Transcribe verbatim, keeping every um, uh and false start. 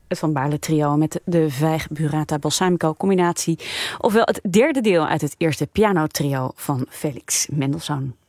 Het Van Baarle trio met de Veig Burata Balsamico combinatie. Ofwel het derde deel uit het eerste pianotrio van Felix Mendelssohn.